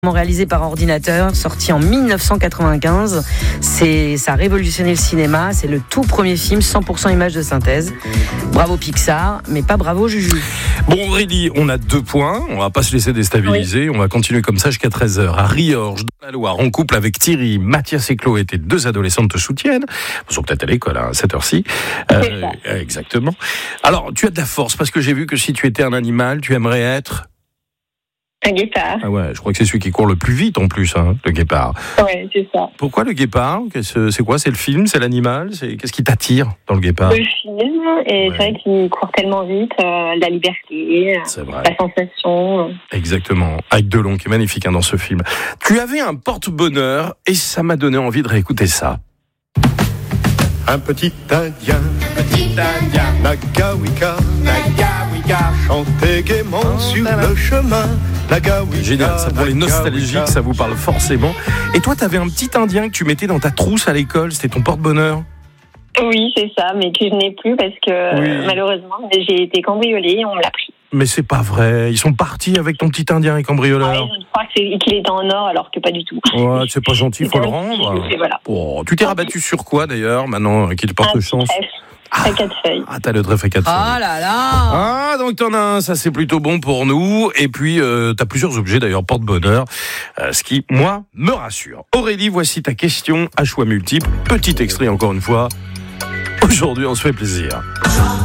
Réalisé par ordinateur, sorti en 1995. Ça a révolutionné le cinéma. C'est le tout premier film 100% images de synthèse. Bravo Pixar, mais pas bravo Juju. Bon Aurélie, on a 2 points. On va pas se laisser déstabiliser. Oui. On va continuer comme ça jusqu'à 13h. À Riorges, dans la Loire, en couple avec Thierry, Mathias et Chloé, tes 2 adolescentes te soutiennent. Ils sont peut-être à l'école à cette heure-ci. Exactement. Alors, tu as de la force parce que j'ai vu que si tu étais un animal, tu aimerais être... Un guépard. Ah ouais, je crois que c'est celui qui court le plus vite en plus, le guépard. Ouais, c'est ça. Pourquoi le guépard ? C'est quoi ? C'est le film ? C'est l'animal ? Qu'est-ce qui t'attire dans le guépard ? Le film, et c'est vrai qu'il court tellement vite, la liberté, la sensation. Exactement. Avec Delon, qui est magnifique dans ce film. Tu avais un porte-bonheur et ça m'a donné envie de réécouter ça. Un petit Indien, Nagawika, chantait gaiement sur le chemin. Nagawika, génial, ça pour les nostalgiques, ça vous parle forcément. Et toi, t'avais un petit Indien que tu mettais dans ta trousse à l'école, c'était ton porte-bonheur ? Oui, c'est ça, mais que je n'ai plus parce que malheureusement, j'ai été cambriolée et on me l'a pris. Mais c'est pas vrai, ils sont partis avec ton petit Indien et cambrioleur. Ouais, je crois qu'il était en or alors que pas du tout. Ouais, c'est pas gentil, faut le rendre. Voilà. Oh, tu t'es rabattu sur quoi d'ailleurs, maintenant qu'il porte chance ? À 4 feuilles. Ah, t'as le trèfle à 4 feuilles. Ah là là. Ah, donc t'en as un, ça c'est plutôt bon pour nous. Et puis, t'as plusieurs objets d'ailleurs, porte-bonheur. Ce qui, moi, me rassure. Aurélie, voici ta question à choix multiples. Petit extrait encore une fois. Aujourd'hui, on se fait plaisir.